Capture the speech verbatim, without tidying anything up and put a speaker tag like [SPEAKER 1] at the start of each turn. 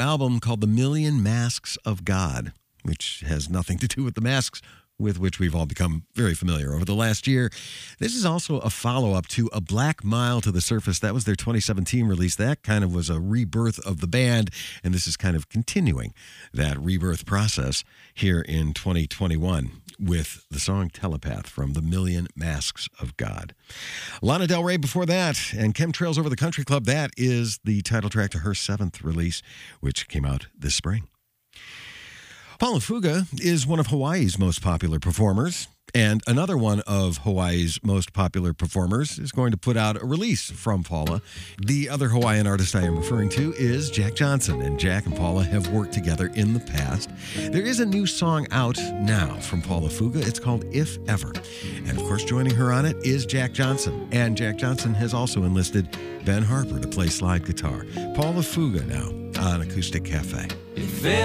[SPEAKER 1] album called The Million Masks of God, which has nothing to do with the masks with which we've all become very familiar over the last year. This is also a follow-up to A Black Mile to the Surface. That was their twenty seventeen release. That kind of was a rebirth of the band, and this is kind of continuing that rebirth process here in twenty twenty-one with the song Telepath from The Million Masks of God. Lana Del Rey before that, and Chemtrails Over the Country Club. That is the title track to her seventh release, which came out this spring. Paula Fuga is one of Hawaii's most popular performers, and another one of Hawaii's most popular performers is going to put out a release from Paula. The other Hawaiian artist I am referring to is Jack Johnson, and Jack and Paula have worked together in the past. There is a new song out now from Paula Fuga. It's called If Ever. And of course, joining her on it is Jack Johnson. And Jack Johnson has also enlisted Ben Harper to play slide guitar. Paula Fuga now on Acoustic Cafe.
[SPEAKER 2] If